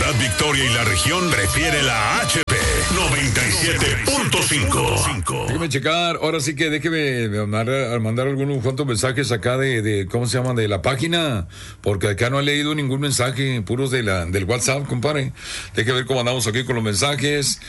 Ciudad Victoria y la región prefiere la HP 97.5. Déjeme checar, ahora sí que déjeme mandar algunos cuantos mensajes acá de ¿cómo se llama? De la página, porque acá no he leído ningún mensaje, puros del WhatsApp, compadre. Déjeme ver cómo andamos aquí con los mensajes.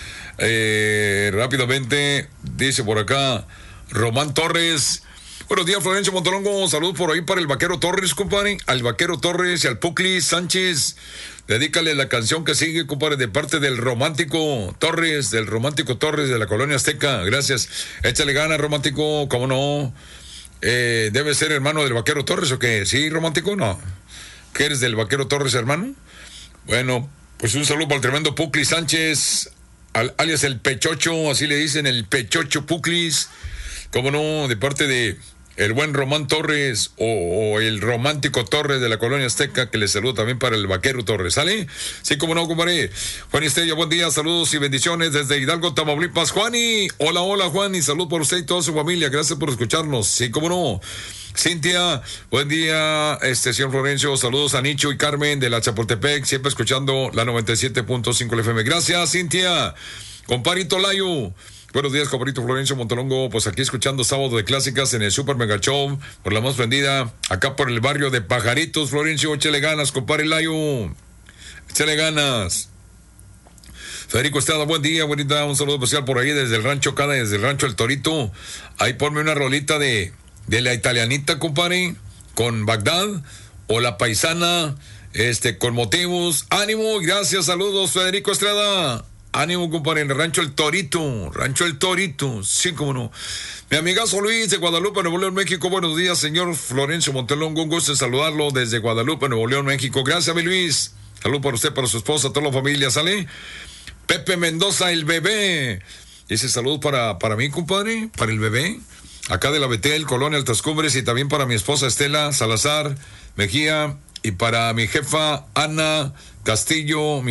Rápidamente, dice por acá, Román Torres. Buenos días, Florencio Montelongo. Saludos por ahí para el Vaquero Torres, compadre. Al Vaquero Torres y al Pucli Sánchez. Dedícale la canción que sigue, compadre, de parte del Romántico Torres, de la Colonia Azteca. Gracias. Échale ganas, Romántico. ¿Cómo no? ¿Debe ser hermano del Vaquero Torres o qué? ¿Sí, Romántico? No. ¿Qué eres del Vaquero Torres, hermano? Bueno, pues un saludo para el tremendo Pucli Sánchez, alias el Pechocho, así le dicen, el Pechocho Puclis. ¿Cómo no? De parte de el buen Román Torres o el Romántico Torres de la Colonia Azteca, que le saludo también para el Vaquero Torres, ¿sale? Sí, como no, compadre. Juan Estella, buen día, saludos y bendiciones desde Hidalgo, Tamaulipas. Juani, hola, Juani, salud por usted y toda su familia, gracias por escucharnos, sí, como no. Cintia, buen día, señor Florencio, saludos a Nicho y Carmen de la Chapultepec, siempre escuchando la 97.5 FM. Gracias, Cintia. Comparito Layo. Buenos días, compadrito Florencio Montelongo, pues aquí escuchando Sábado de Clásicas en el Super Mega Show, por la más prendida, acá por el barrio de Pajaritos, Florencio, échale ganas, compadre Layo, échale ganas. Federico Estrada, buen día, bonita, un saludo especial por ahí desde el rancho Cada, desde el rancho El Torito, ahí ponme una rolita de la italianita, compadre, con Bagdad, o la paisana, con motivos, ánimo, gracias, saludos, Federico Estrada. Ánimo, compadre, en el Rancho El Torito, sí, como no. Mi amigazo Luis de Guadalupe, Nuevo León, México, buenos días, señor Florencio Montelongo, un gusto en saludarlo desde Guadalupe, Nuevo León, México. Gracias, mi Luis. Salud para usted, para su esposa, toda la familia, ¿sale? Pepe Mendoza, el bebé. Ese saludo para mí, compadre, para el bebé. Acá de la Betel, Colonia Altas Cumbres, y también para mi esposa Estela Salazar Mejía, y para mi jefa Ana Castillo,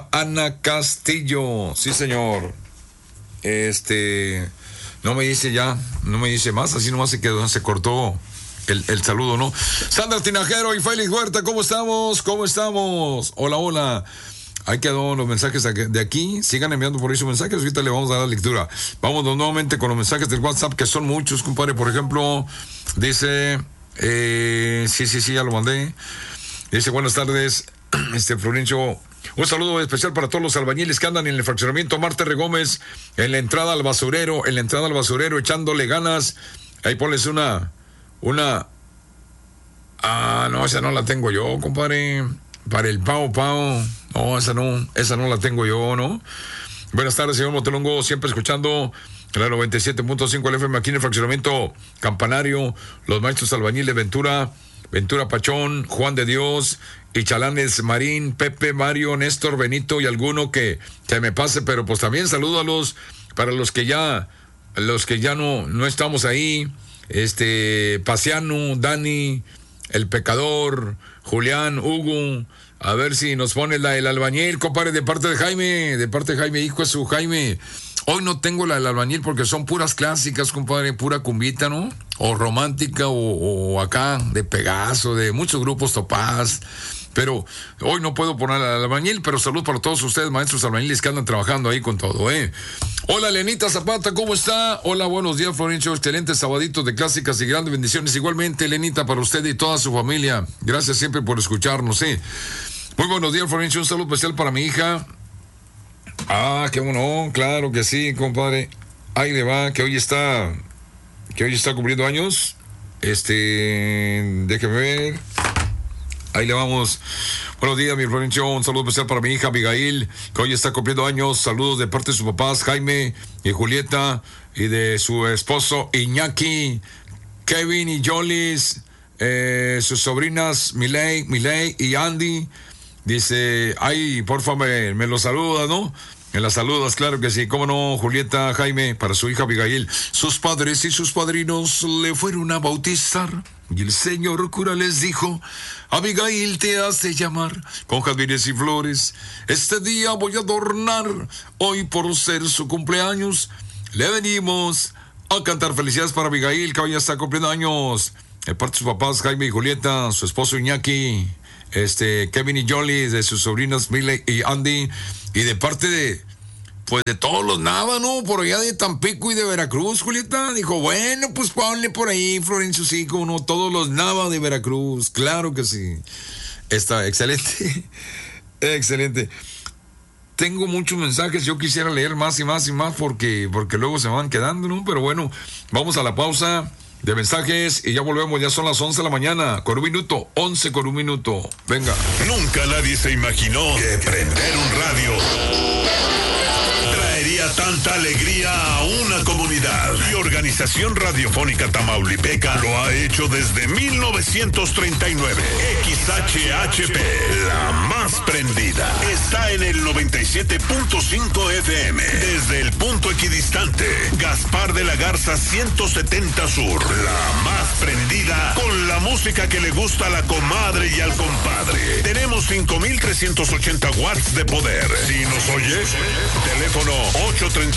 sí, señor. No me dice más, así nomás se quedó, se cortó el saludo, ¿no? Sandra Tinajero y Félix Huerta, ¿cómo estamos? Hola. Ahí quedó los mensajes de aquí. Sigan enviando por ahí sus mensajes. Ahorita le vamos a dar lectura. Vamos nuevamente con los mensajes del WhatsApp, que son muchos, compadre. Por ejemplo, dice... sí, ya lo mandé. Dice, buenas tardes, Florencio. Un saludo especial para todos los albañiles que andan en el fraccionamiento Marte Gómez, en la entrada al basurero, echándole ganas. Ahí ponles una... no, esa no la tengo yo, compadre. Para el Pao. No, esa no la tengo yo, ¿no? Buenas tardes, señor Montelongo, siempre escuchando la 97.5 FM aquí en el fraccionamiento Campanario, los maestros albañiles Ventura Pachón, Juan de Dios y Chalanes Marín, Pepe, Mario, Néstor, Benito y alguno que me pase, pero pues también saludo para los que ya no estamos ahí, Paciano, Dani, El Pecador, Julián, Hugo, a ver si nos pone el albañil, compadre, de parte de Jaime, hijo de su Jaime. Hoy no tengo la del albañil porque son puras clásicas, compadre, pura cumbita, ¿no? O romántica, o acá, de Pegaso, de muchos grupos Topaz. Pero hoy no puedo poner al albañil, pero salud para todos ustedes, maestros albañiles que andan trabajando ahí con todo, ¿eh? Hola, Lenita Zapata, ¿cómo está? Hola, buenos días, Florencio. Excelente sabadito de clásicas y grandes bendiciones. Igualmente, Lenita, para usted y toda su familia. Gracias siempre por escucharnos, ¿eh? Muy buenos días, Florencio. Un saludo especial para mi hija. Qué bueno, claro que sí, compadre. Ahí le va, que hoy está cumpliendo años. Déjeme ver. Ahí le vamos. Buenos días, mi Florencio. Un saludo especial para mi hija Abigail, que hoy está cumpliendo años. Saludos de parte de sus papás, Jaime y Julieta, y de su esposo Iñaki, Kevin y Jolis, sus sobrinas Miley y Andy. Dice, ay, porfa, me lo saluda, ¿no? Me la saludas, claro que sí, cómo no, Julieta, Jaime, para su hija Abigail. Sus padres y sus padrinos le fueron a bautizar, y el señor cura les dijo, Abigail te hace llamar con jazmines y flores. Este día voy a adornar, hoy por ser su cumpleaños, le venimos a cantar. Felicidades para Abigail, que hoy ya está cumpliendo años. De parte de sus papás, Jaime y Julieta, su esposo Iñaki, Kevin y Jolly, de sus sobrinos Miley y Andy, y de parte de todos los Nava, ¿no? Por allá de Tampico y de Veracruz, Julieta. Dijo, bueno, pues ponle por ahí, Florencio, sí, como no, todos los Nava de Veracruz, claro que sí. Está excelente, excelente. Tengo muchos mensajes, yo quisiera leer más y más y más porque luego se van quedando, ¿no? Pero bueno, vamos a la pausa de mensajes y ya volvemos, ya son las 11 de la mañana, con un minuto, 11 con un minuto. Venga. Nunca nadie se imaginó que prender un radio traería tanta alegría a una comunidad. Y Organización Radiofónica Tamaulipeca lo ha hecho desde 1939. XHHP, la más prendida, está en el 97.5 FM. Desde el punto equidistante, Gaspar de la Garza 170 Sur. La más prendida, con la música que le gusta a la comadre y al compadre. Tenemos 5,380 watts de poder. Si nos oyes, teléfono 830